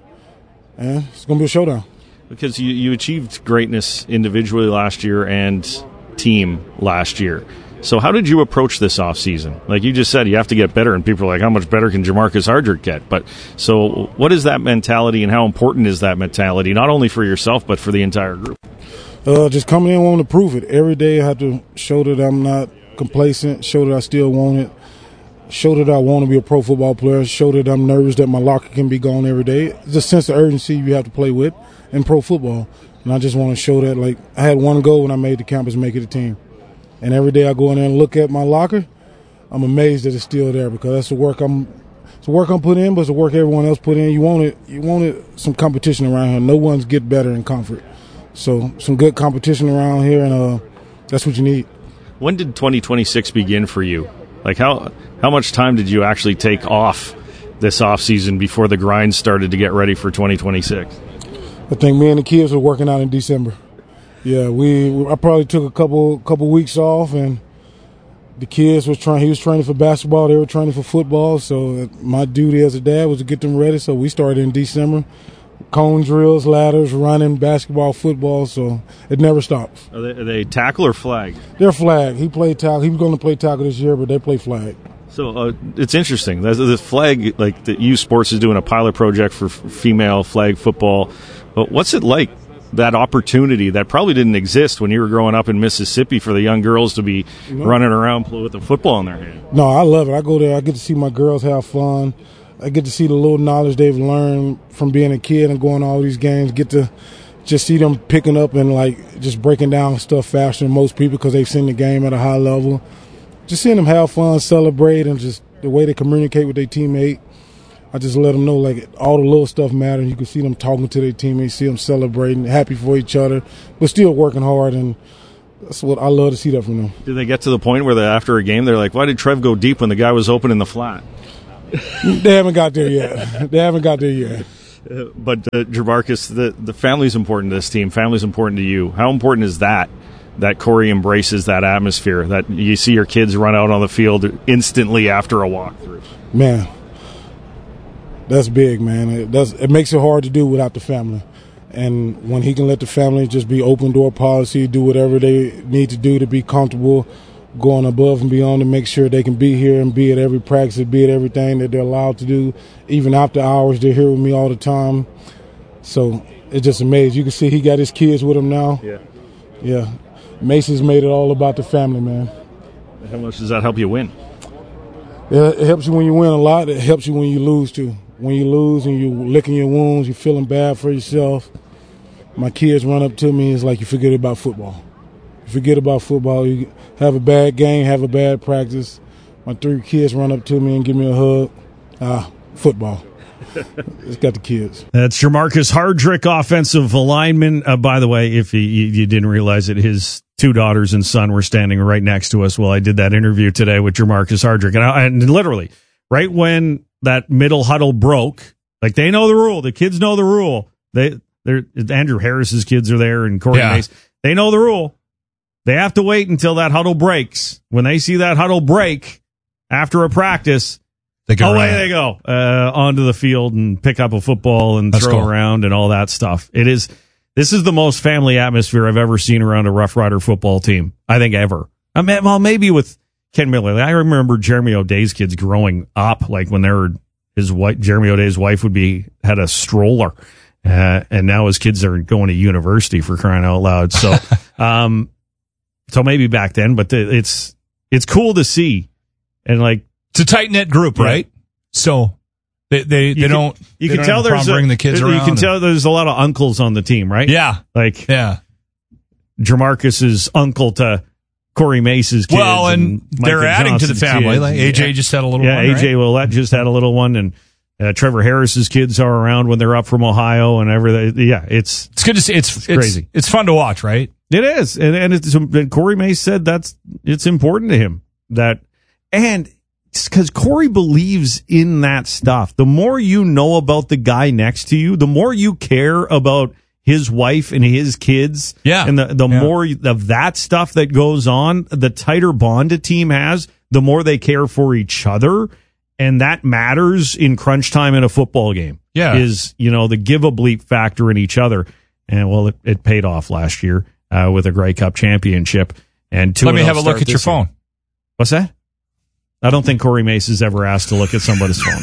And it's going to be a showdown. Because you, you achieved greatness individually last year and team last year. So how did you approach this offseason? Like you just said, you have to get better, and people are like, how much better can Jamarcus Hardrick get? But so what is that mentality, and how important is that mentality, not only for yourself but for the entire group? Uh, just coming in wanting to prove it. Every day I have to show that I'm not complacent, show that I still want it. Show that I want to be a pro football player. Show that I'm nervous that my locker can be gone every day. It's a sense of urgency you have to play with in pro football. And I just want to show that. Like, I had one goal when I made the campus make it a team. And every day I go in there and look at my locker, I'm amazed that it's still there because that's the work I'm it's the work I'm putting in, but it's the work everyone else put in. You want it you want it some competition around here. No one's get better in comfort. So some good competition around here, and uh, that's what you need. When did twenty twenty-six begin for you? Like, how how much time did you actually take off this offseason before the grind started to get ready for twenty twenty-six? I think me and the kids were working out in December. Yeah, we I probably took a couple couple weeks off, and the kids was trying. He was training for basketball. They were training for football. So my duty as a dad was to get them ready. So we started in December. Cone drills, ladders, running, basketball, football, so it never stops. Are they, are they tackle or flag? They're flag. He played tackle. He was going to play tackle this year, but they play flag. So uh, it's interesting. The, the flag, like the U Sports is doing a pilot project for female flag football. But what's it like, that opportunity that probably didn't exist when you were growing up in Mississippi for the young girls to be no. running around with a football in their hand? No, I love it. I go there. I get to see my girls have fun. I get to see the little knowledge they've learned from being a kid and going to all these games. Get to just see them picking up and, like, just breaking down stuff faster than most people because they've seen the game at a high level. Just seeing them have fun, celebrate, and just the way they communicate with their teammate. I just let them know, like, all the little stuff matters. You can see them talking to their teammates, see them celebrating, happy for each other, but still working hard, and that's what I love to see that from them. Did they get to the point where they, after a game, they're like, why did Trev go deep when the guy was open in the flat? They haven't got there yet. They haven't got there yet. Uh, but, uh, Jamarcus, the, the family's important to this team. Family's important to you. How important is that, that Corey embraces that atmosphere, that you see your kids run out on the field instantly after a walkthrough? Man. That's big, man. It, does, it makes it hard to do without the family. And when he can let the family just be open door policy, do whatever they need to do to be comfortable, going above and beyond to make sure they can be here and be at every practice, be at everything that they're allowed to do. Even after hours, they're here with me all the time. So it's just amazing. You can see he got his kids with him now. Yeah. Yeah. Mason's made it all about the family, man. How much does that help you win? Yeah, it helps you when you win a lot. It helps you when you lose, too. When you lose and you're licking your wounds, you're feeling bad for yourself. My kids run up to me, it's like you forget about football. You forget about football, you have a bad game, have a bad practice. My three kids run up to me and give me a hug. Ah, football. It's got the kids. That's Jamarcus Hardrick, offensive lineman. Uh, by the way, if you, you didn't realize it, his two daughters and son were standing right next to us while I did that interview today with Jamarcus Hardrick. And, I, and literally, right when that middle huddle broke, like they know the rule. The kids know the rule. They, they're Andrew Harris's kids are there and Corey Yeah. Mace. They know the rule. They have to wait until that huddle breaks. When they see that huddle break after a practice, They go away right. they go uh, onto the field and pick up a football and That's throw cool. around and all that stuff. It is. This is the most family atmosphere I've ever seen around a Rough Rider football team. I think ever. I mean, well, maybe with Ken Miller. I remember Jeremy O'Day's kids growing up, like when they were his wife. Jeremy O'Day's wife would be had a stroller, uh, and now his kids are going to university, for crying out loud. So, um, so maybe back then, but the, it's it's cool to see, and like it's a tight knit group, Yeah. right? So they they, they can- don't. You they can don't tell have a there's problem a, bringing the kids you around. can and- tell there's a lot of uncles on the team, right? Yeah, like yeah. Jamarcus's uncle to Corey Mace's kids. Well, and they're Micah adding to the Johnson's family. kids. Like A J Yeah. just had a little yeah, one, A J right? Willett just had a little one, and uh, Trevor Harris's kids are around when they're up from Ohio and everything. Yeah, it's It's good to see. It's, It's it's crazy. It's fun to watch, right? It is, and and it's and Corey Mace said that's it's important to him that, and because Corey believes in that stuff. The more you know about the guy next to you, the more you care about his wife and his kids. Yeah. And the, the Yeah. more of that stuff that goes on, the tighter bond a team has, the more they care for each other. And that matters in crunch time in a football game. Yeah. Is, you know, the give a bleep factor in each other. And well, it, it paid off last year uh, with a Grey Cup championship. And two Let me and oh have a look start at your this year. phone. What's that? I don't think Corey Mace has ever asked to look at somebody's phone.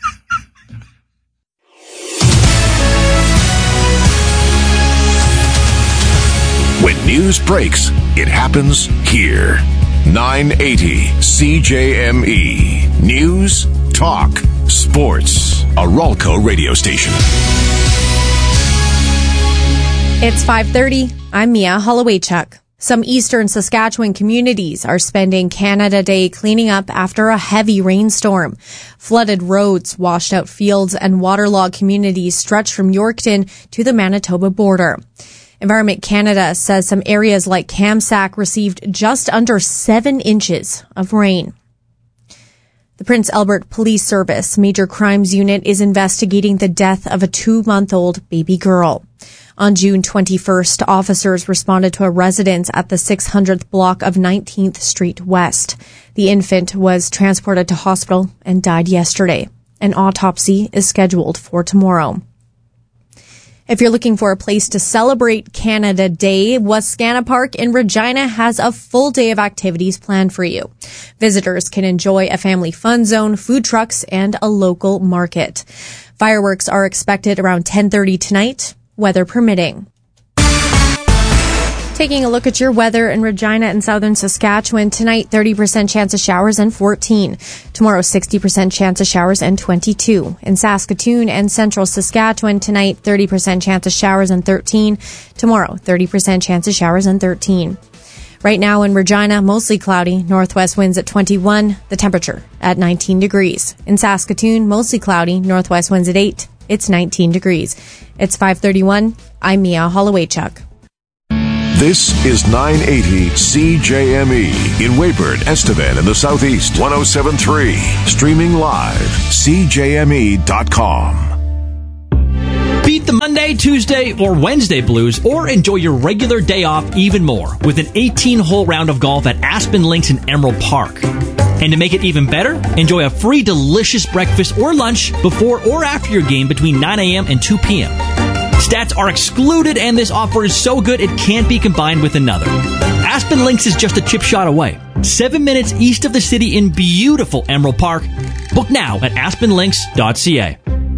When news breaks, it happens here. nine eighty C J M E. News, talk, sports. A Ralco radio station. It's five thirty. I'm Mia Hollowaychuk. Some eastern Saskatchewan communities are spending Canada Day cleaning up after a heavy rainstorm. Flooded roads, washed out fields, and waterlogged communities stretch from Yorkton to the Manitoba border. Environment Canada says some areas like Kamsack received just under seven inches of rain. The Prince Albert Police Service Major Crimes Unit is investigating the death of a two-month-old baby girl. On June twenty-first, officers responded to a residence at the six hundredth block of nineteenth Street West. The infant was transported to hospital and died yesterday. An autopsy is scheduled for tomorrow. If you're looking for a place to celebrate Canada Day, Wascana Park in Regina has a full day of activities planned for you. Visitors can enjoy a family fun zone, food trucks, and a local market. Fireworks are expected around ten thirty tonight, weather permitting. Taking a look at your weather in Regina and southern Saskatchewan. Tonight, thirty percent chance of showers and fourteen. Tomorrow, sixty percent chance of showers and twenty-two. In Saskatoon and central Saskatchewan, tonight, thirty percent chance of showers and thirteen. Tomorrow, thirty percent chance of showers and thirteen. Right now in Regina, mostly cloudy, northwest winds at twenty-one, the temperature at nineteen degrees. In Saskatoon, mostly cloudy, northwest winds at eight, it's nineteen degrees. It's five thirty-one, I'm Mia Holloway-Chuck. This is nine eighty C J M E in Weyburn, Estevan in the Southeast. one oh seven point three. Streaming live. C J M E dot com. Beat the Monday, Tuesday, or Wednesday blues, or enjoy your regular day off even more with an eighteen-hole round of golf at Aspen Links in Emerald Park. And to make it even better, enjoy a free delicious breakfast or lunch before or after your game between nine a.m. and two p.m. Stats are excluded, and this offer is so good it can't be combined with another. Aspen Links is just a chip shot away, seven minutes east of the city in beautiful Emerald Park. Book now at aspen links dot c a.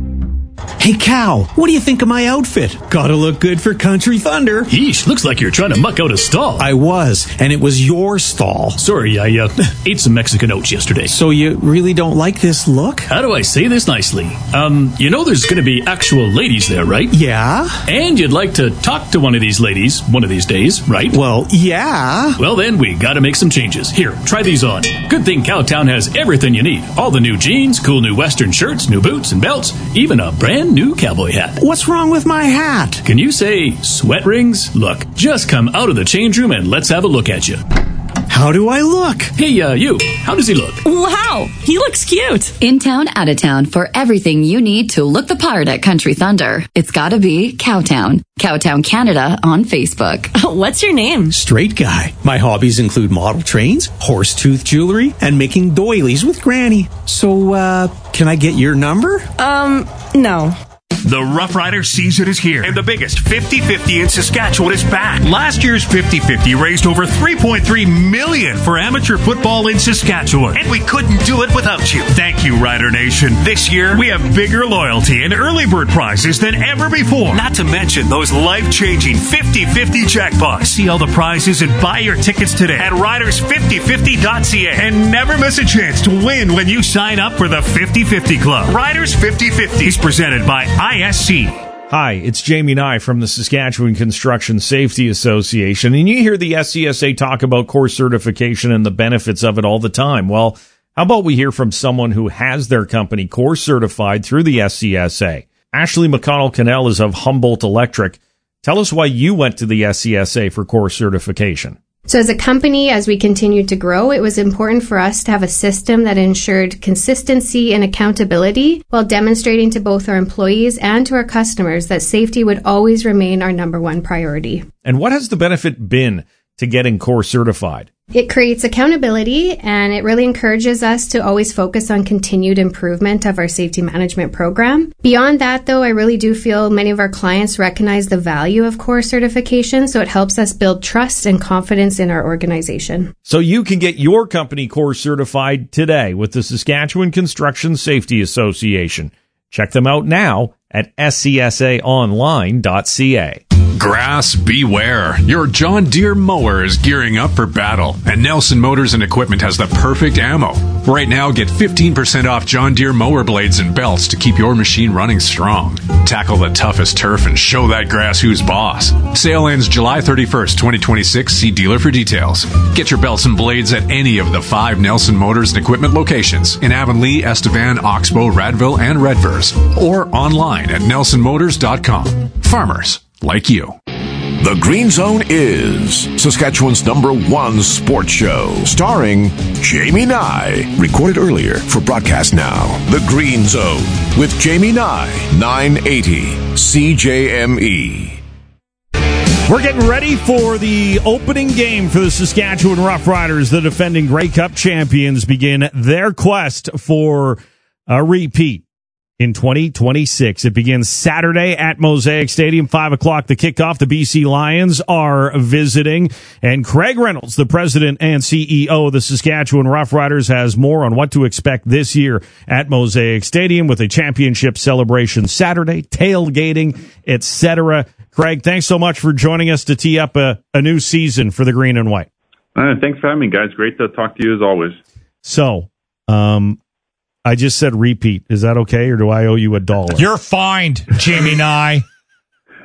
Hey, Cal, what do you think of my outfit? Gotta look good for Country Thunder. Yeesh, looks like you're trying to muck out a stall. I was, and it was your stall. Sorry, I uh, ate some Mexican oats yesterday. So you really don't like this look? How do I say this nicely? Um, you know there's going to be actual ladies there, right? Yeah. And you'd like to talk to one of these ladies one of these days, right? Well, yeah. Well, then we gotta make some changes. Here, try these on. Good thing Cowtown has everything you need. All the new jeans, cool new western shirts, new boots and belts, even a brand new cowboy hat. What's wrong with my hat? Can you say sweat rings? Look, just come out of the change room and let's have a look at you. How do I look? Hey, uh, you. How does he look? Wow, he looks cute. In town, out of town, for everything you need to look the part at Country Thunder. It's gotta be Cowtown. Cowtown Canada on Facebook. What's your name? Straight guy. My hobbies include model trains, horse tooth jewelry, and making doilies with Granny. So, uh, can I get your number? Um, no. The Rough Rider season is here, and the biggest fifty fifty in Saskatchewan is back. Last year's fifty fifty raised over three point three million dollars for amateur football in Saskatchewan, and we couldn't do it without you. Thank you, Rider Nation. This year, we have bigger loyalty and early bird prizes than ever before. Not to mention those life-changing fifty fifty jackpots. See all the prizes and buy your tickets today at riders fifty fifty dot c a, and never miss a chance to win when you sign up for the fifty fifty Club. Riders fifty fifty is presented by I S C. Hi, it's Jamie Nye from the Saskatchewan Construction Safety Association, and you hear the S C S A talk about course certification and the benefits of it all the time. Well, how about we hear from someone who has their company course certified through the S C S A? Ashley McConnell-Cannell is of Humboldt Electric. Tell us why you went to the S C S A for course certification. So as a company, as we continued to grow, it was important for us to have a system that ensured consistency and accountability while demonstrating to both our employees and to our customers that safety would always remain our number one priority. And what has the benefit been to getting course certified? It creates accountability, and it really encourages us to always focus on continued improvement of our safety management program. Beyond that, though, I really do feel many of our clients recognize the value of course certification, so it helps us build trust and confidence in our organization. So you can get your company course certified today with the Saskatchewan Construction Safety Association. Check them out now at s c s a online dot c a. Grass beware. Your John Deere mower is gearing up for battle, and Nelson Motors and Equipment has the perfect ammo. Right now, get fifteen percent off John Deere mower blades and belts to keep your machine running strong. Tackle the toughest turf and show that grass who's boss. Sale ends July thirty-first, twenty twenty-six. See dealer for details. Get your belts and blades at any of the five Nelson Motors and Equipment locations in Avonlea, Estevan, Oxbow, Radville, and Redvers, or online at nelson motors dot com. Farmers like you. The Green Zone is Saskatchewan's number one sports show, starring Jamie Nye. Recorded earlier for broadcast now. The Green Zone with Jamie Nye, nine eighty C J M E. We're getting ready for the opening game for the Saskatchewan Roughriders. The defending Grey Cup champions begin their quest for a repeat in twenty twenty-six. It begins Saturday at Mosaic Stadium, five o'clock, the kickoff. The B C Lions are visiting, and Craig Reynolds, the president and C E O of the Saskatchewan Roughriders, has more on what to expect this year at Mosaic Stadium with a championship celebration Saturday, tailgating, et cetera. Craig, thanks so much for joining us to tee up a, a new season for the Green and White. Uh, thanks for having me, guys. Great to talk to you as always. So, um, I just said repeat. Is that okay, or do I owe you a dollar? You're fined, Jamie Nye.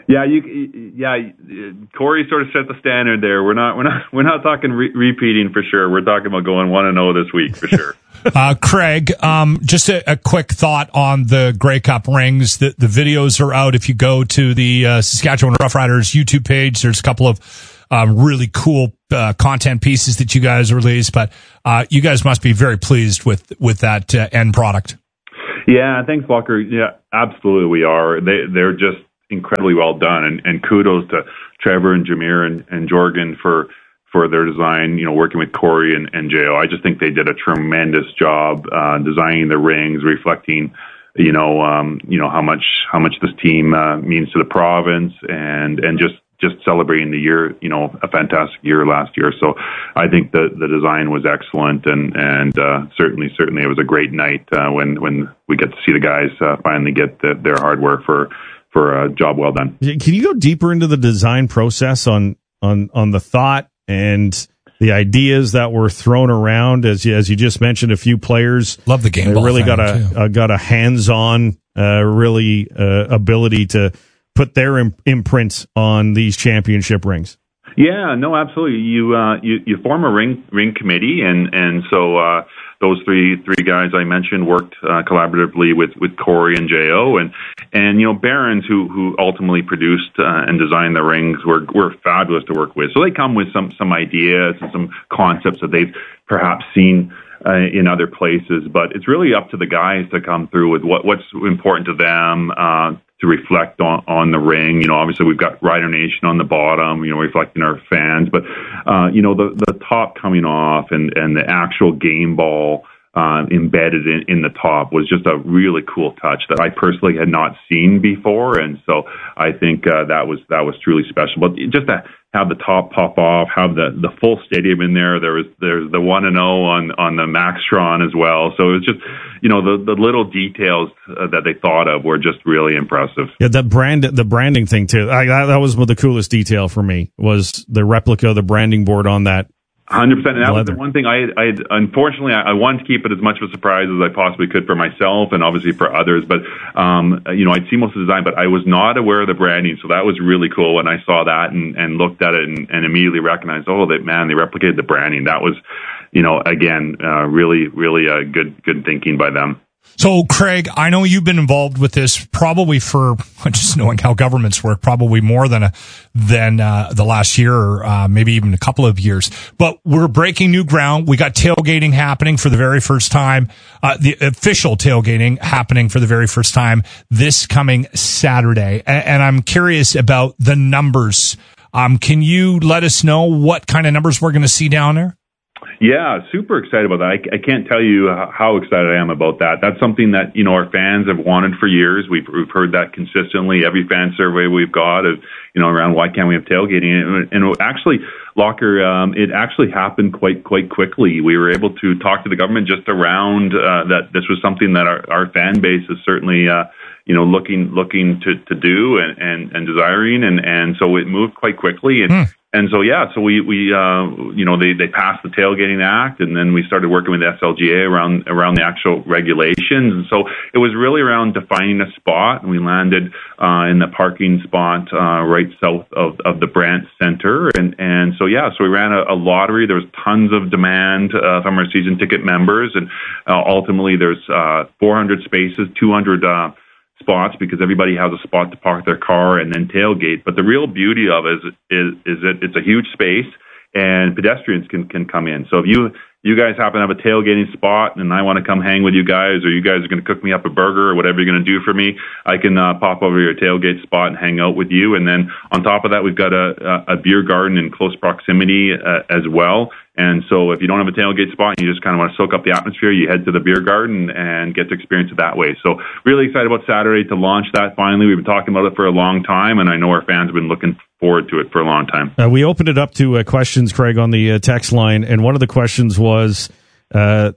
Yeah, you, yeah. Corey sort of set the standard there. We're not, we're not, we're not talking re- repeating for sure. We're talking about going one and zero this week for sure. uh, Craig, um, just a, a quick thought on the Grey Cup rings. The, the videos are out. If you go to the uh, Saskatchewan Roughriders YouTube page, there's a couple of um, really cool uh, content pieces that you guys released. But uh, you guys must be very pleased with with that uh, end product. Yeah, thanks, Walker. Yeah, absolutely, we are. They they're just incredibly well done, and, and kudos to Trevor and Jameer and, and Jorgen for for their design, you know, working with Corey and, and J O. I just think they did a tremendous job uh, designing the rings, reflecting, you know, um, you know how much how much this team uh, means to the province, and and just just celebrating the year, you know, a fantastic year last year. So I think the the design was excellent, and and uh, certainly certainly it was a great night uh, when when we get to see the guys uh, finally get the, their hard work for. for a job well done. Can you go deeper into the design process on on on the thought and the ideas that were thrown around? As you, as you just mentioned, a few players love the game. They ball really got a, too. a got a hands on, uh, really uh, ability to put their imp- imprint on these championship rings. Yeah, no, absolutely. You uh, you you form a ring ring committee, and and so. Uh, Those three three guys I mentioned worked uh, collaboratively with, with Corey and J O, and and you know Barons, who who ultimately produced uh, and designed the rings, were were fabulous to work with. So they come with some some ideas and some concepts that they've perhaps seen uh, in other places, but it's really up to the guys to come through with what what's important to them. Uh, to reflect on, on the ring. You know, obviously we've got Rider Nation on the bottom, you know, reflecting our fans, but, uh, you know, the, the top coming off and, and the actual game ball, uh, embedded in, in the top was just a really cool touch that I personally had not seen before. And so I think, uh, that was, that was truly special, but just to have the top pop off, have the, the full stadium in there. There was, there's the one and oh on, on the Maxtron as well. So it was just, you know, the, the little details uh, that they thought of were just really impressive. Yeah, the brand, the branding thing too. I, that, that was the coolest detail for me, was the replica of the branding board on that. one hundred percent. And that leather. was the one thing I, I unfortunately, I, I wanted to keep it as much of a surprise as I possibly could for myself and obviously for others. But, um, you know, I'd seen most of the design, but I was not aware of the branding. So that was really cool when I saw that and, and looked at it and, and immediately recognized, oh, that man, they replicated the branding. That was, you know, again, uh, really, really uh, good, good thinking by them. So, Craig, I know you've been involved with this probably for just knowing how governments work, probably more than a, than uh, the last year, or uh, maybe even a couple of years. But we're breaking new ground. We got tailgating happening for the very first time, uh, the official tailgating happening for the very first time this coming Saturday. And, and I'm curious about the numbers. Um, can you let us know what kind of numbers we're going to see down there? Yeah, super excited about that. I, I can't tell you how excited I am about that. That's something that, you know, our fans have wanted for years. We've, we've heard that consistently. Every fan survey we've got is, you know, around why can't we have tailgating? And, and actually, Locker, um, it actually happened quite, quite quickly. We were able to talk to the government just around uh, that this was something that our, our fan base is certainly, uh, you know, looking, looking to, to do and, and, and desiring. And, and so it moved quite quickly. And, mm. And so, yeah, so we, we, uh, you know, they, they passed the Tailgating Act, and then we started working with the S L G A around, around the actual regulations. And so it was really around defining a spot, and we landed, uh, in the parking spot, uh, right south of, of the Brant Center. And, and so, yeah, so we ran a, a lottery. There was tons of demand, uh, from our season ticket members. And, uh, ultimately there's, uh, four hundred spaces, two hundred, uh, spots, because everybody has a spot to park their car and then tailgate. But the real beauty of it is, is, is that it's a huge space and pedestrians can, can come in. So if you, you guys happen to have a tailgating spot and I want to come hang with you guys, or you guys are going to cook me up a burger or whatever you're going to do for me, I can uh, pop over to your tailgate spot and hang out with you. And then on top of that, we've got a, a beer garden in close proximity uh, as well. And so if you don't have a tailgate spot and you just kind of want to soak up the atmosphere, you head to the beer garden and get to experience it that way. So really excited about Saturday to launch that finally. We've been talking about it for a long time, and I know our fans have been looking forward to it for a long time. Uh, we opened it up to uh, questions, Craig, on the uh, text line, and one of the questions was uh,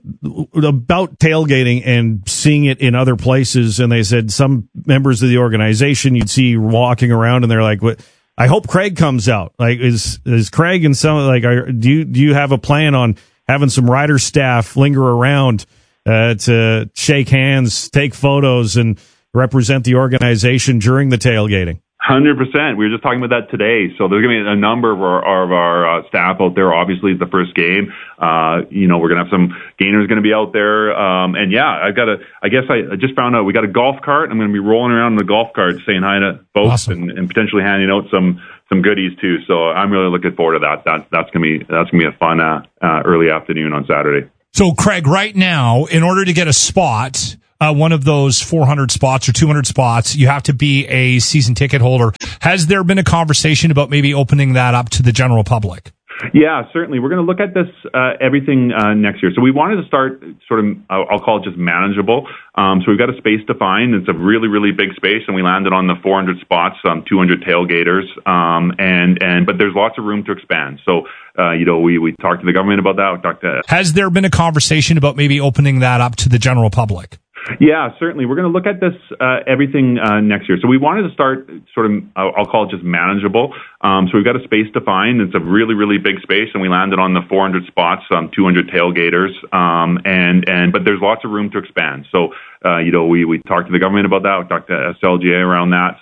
about tailgating and seeing it in other places. And they said some members of the organization you'd see walking around, and they're like, "What? I hope Craig comes out. Like, is is Craig and some like? Are, do you do you have a plan on having some rider staff linger around uh, to shake hands, take photos, and represent the organization during the tailgating?" Hundred percent. We were just talking about that today. So there's going to be a number of our, of our uh, staff out there. Obviously, it's the first game. Uh, you know, we're going to have some gainers going to be out there. Um, and yeah, I've got a. I guess I, I just found out we got a golf cart. I'm going to be rolling around in the golf cart, saying hi to folks awesome. and, and potentially handing out some some goodies too. So I'm really looking forward to that. That that's going to be that's going to be a fun uh, uh, early afternoon on Saturday. So Craig, right now, in order to get a spot. Uh, one of those four hundred spots or two hundred spots, you have to be a season ticket holder. Has there been a conversation about maybe opening that up to the general public? Yeah, certainly. We're going to look at this, uh, everything uh, next year. So we wanted to start sort of, I'll, I'll call it just manageable. Um, so we've got a space defined. It's a really, really big space, and we landed on the four hundred spots, um, two hundred tailgaters. Um, and, and, but there's lots of room to expand. So, uh, you know, we, we talked to the government about that. We talked to. Has there been a conversation about maybe opening that up to the general public? Yeah, certainly. We're going to look at this, uh, everything uh, next year. So we wanted to start sort of, I'll, I'll call it just manageable. Um, so we've got a space defined. It's a really, really big space, and we landed on the four hundred spots, um, two hundred tailgaters. Um, and, and, but there's lots of room to expand. So, uh, you know, we, we talked to the government about that. We talked to S L G A around that.